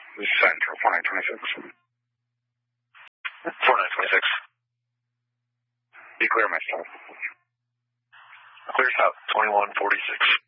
Central, 4926. 4926. Be clear, myself. Clear south, 2146.